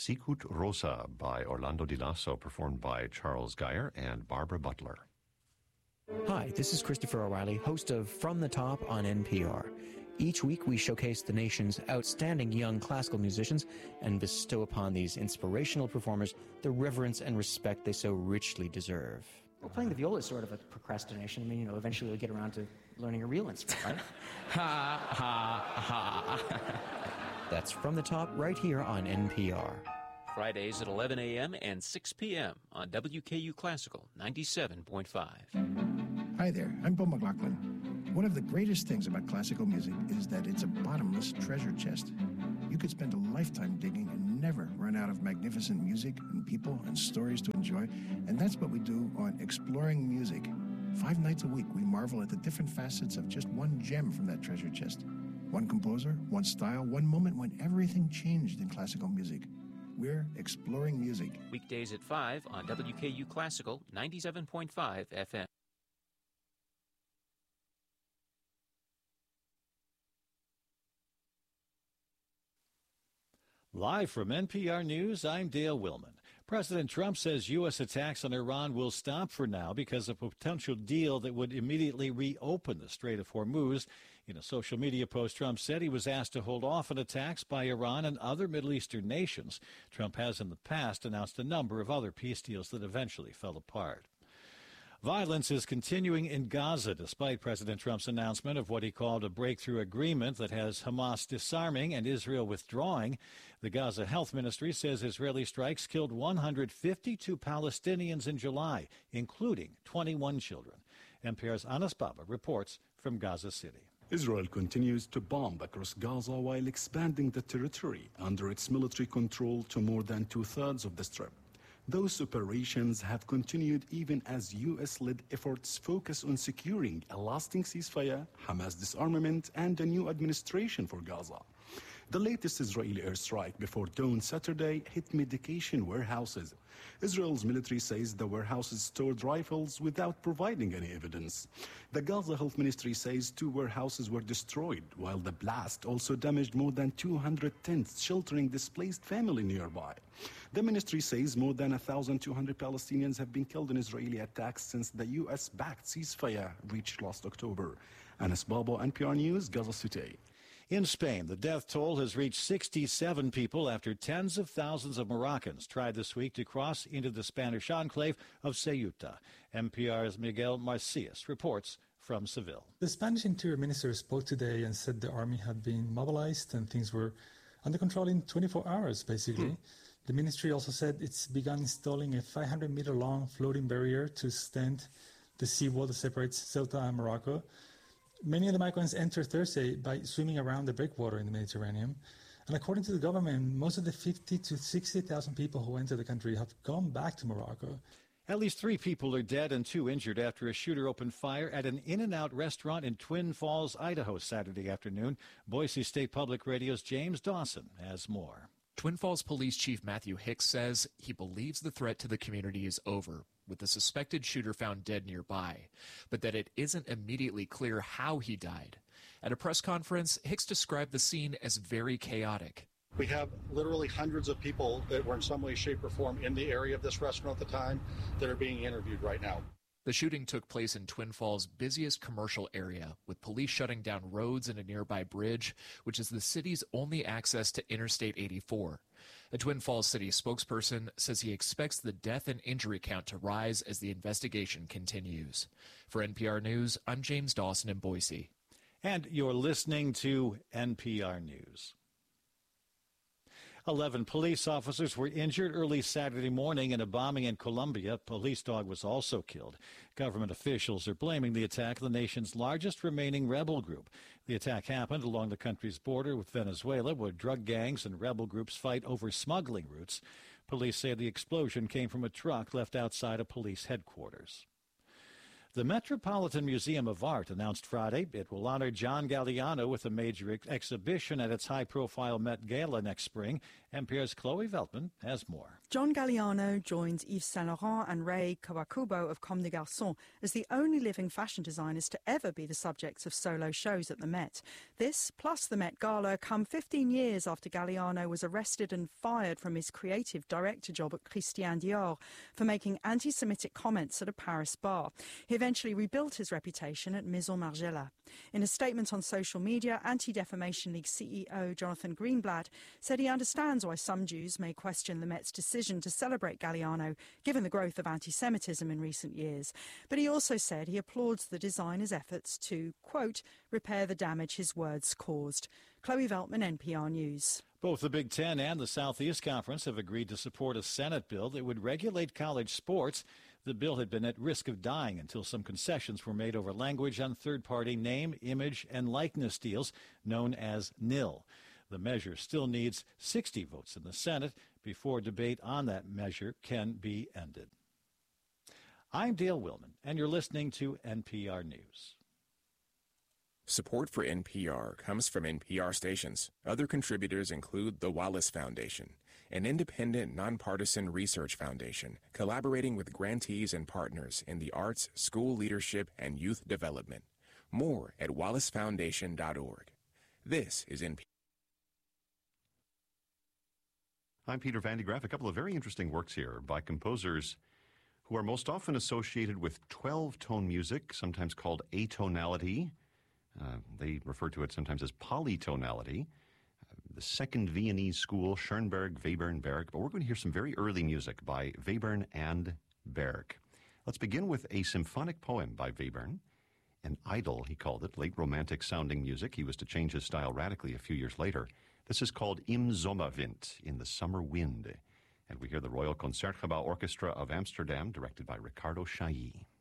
Sicut Rosa by Orlando Di Lasso, performed by Charles Geyer and Barbara Butler. Hi, this is Christopher O'Reilly, host of From the Top on NPR. Each week we showcase the nation's outstanding young classical musicians and bestow upon these inspirational performers the reverence and respect they so richly deserve. Well, playing the viola is sort of a procrastination. I mean, eventually we'll get around to learning a real instrument, right? Ha, ha, ha. That's From the Top right here on NPR. Fridays at 11 a.m. and 6 p.m. on WKU Classical 97.5. Hi there, I'm Bo McLaughlin. One of the greatest things about classical music is that it's a bottomless treasure chest. You could spend a lifetime digging and never run out of magnificent music and people and stories to enjoy, and that's what we do on Exploring Music. 5 nights a week, we marvel at the different facets of just one gem from that treasure chest. One composer, one style, one moment when everything changed in classical music. We're Exploring Music. Weekdays at 5 on WKU Classical 97.5 FM. Live from NPR News, I'm Dale Willman. President Trump says U.S. attacks on Iran will stop for now because of a potential deal that would immediately reopen the Strait of Hormuz. In a social media post, Trump said he was asked to hold off on attacks by Iran and other Middle Eastern nations. Trump has in the past announced a number of other peace deals that eventually fell apart. Violence is continuing in Gaza despite President Trump's announcement of what he called a breakthrough agreement that has Hamas disarming and Israel withdrawing. The Gaza Health Ministry says Israeli strikes killed 152 Palestinians in July, including 21 children. NPR's Anas Baba reports from Gaza City. Israel continues to bomb across Gaza while expanding the territory under its military control to more than two-thirds of the Strip. Those operations have continued even as U.S.-led efforts focus on securing a lasting ceasefire, Hamas disarmament, and a new administration for Gaza. The latest Israeli airstrike before dawn Saturday hit medication warehouses. Israel's military says the warehouses stored rifles without providing any evidence. The Gaza Health Ministry says 2 warehouses were destroyed, while the blast also damaged more than 200 tents sheltering displaced family nearby. The ministry says more than 1,200 Palestinians have been killed in Israeli attacks since the U.S.-backed ceasefire reached last October. Anas Baba, NPR News, Gaza City. In Spain, the death toll has reached 67 people after tens of thousands of Moroccans tried this week to cross into the Spanish enclave of Ceuta. NPR's Miguel Marcias reports from Seville. The Spanish Interior Minister spoke today and said the army had been mobilized and things were under control in 24 hours, basically. The ministry also said it's begun installing a 500-meter-long floating barrier to stand the seawall that separates Ceuta and Morocco. Many of the migrants entered Thursday by swimming around the breakwater in the Mediterranean. And according to the government, most of the 50 to 60,000 people who entered the country have gone back to Morocco. At least 3 people are dead and 2 injured after a shooter opened fire at an In-N-Out restaurant in Twin Falls, Idaho, Saturday afternoon. Boise State Public Radio's James Dawson has more. Twin Falls Police Chief Matthew Hicks says he believes the threat to the community is over, with the suspected shooter found dead nearby, but that it isn't immediately clear how he died. At a press conference, Hicks described the scene as very chaotic. We have literally hundreds of people that were in some way, shape, or form in the area of this restaurant at the time that are being interviewed right now. The shooting took place in Twin Falls' busiest commercial area, with police shutting down roads and a nearby bridge, which is the city's only access to Interstate 84. A Twin Falls city spokesperson says he expects the death and injury count to rise as the investigation continues. For NPR News, I'm James Dawson in Boise. And you're listening to NPR News. 11 police officers were injured early Saturday morning in a bombing in Colombia. A police dog was also killed. Government officials are blaming the attack on the nation's largest remaining rebel group. The attack happened along the country's border with Venezuela, where drug gangs and rebel groups fight over smuggling routes. Police say the explosion came from a truck left outside a police headquarters. The Metropolitan Museum of Art announced Friday it will honor John Galliano with a major exhibition at its high-profile Met Gala next spring. NPR's Chloe Veltman has more. John Galliano joins Yves Saint Laurent and Rei Kawakubo of Comme des Garçons as the only living fashion designers to ever be the subjects of solo shows at the Met. This, plus the Met Gala, come 15 years after Galliano was arrested and fired from his creative director job at Christian Dior for making anti-Semitic comments at a Paris bar. He eventually rebuilt his reputation at Maison Margiela. In a statement on social media, Anti-Defamation League CEO Jonathan Greenblatt said he understands why some Jews may question the Met's decision to celebrate Galliano, given the growth of anti-Semitism in recent years. But he also said he applauds the designer's efforts to, quote, repair the damage his words caused. Chloe Veltman, NPR News. Both the Big Ten and the Southeast Conference have agreed to support a Senate bill that would regulate college sports. The bill had been at risk of dying until some concessions were made over language on third-party name, image, and likeness deals known as NIL. The measure still needs 60 votes in the Senate before debate on that measure can be ended. I'm Dale Willman, and you're listening to NPR News. Support for NPR comes from NPR stations. Other contributors include the Wallace Foundation, an independent, nonpartisan research foundation collaborating with grantees and partners in the arts, school leadership, and youth development. More at wallacefoundation.org. This is NPR. I'm Peter Van de Graaff. A couple of very interesting works here by composers who are most often associated with 12-tone music, sometimes called atonality. They refer to it sometimes as polytonality. The second Viennese school, Schoenberg, Webern, Berg. But we're going to hear some very early music by Webern and Berg. Let's begin with a symphonic poem by Webern. An idyll, he called it, late romantic-sounding music. He was to change his style radically a few years later. This is called Im Sommerwind, in the summer wind. And we hear the Royal Concertgebouw Orchestra of Amsterdam, directed by Ricardo Chailly.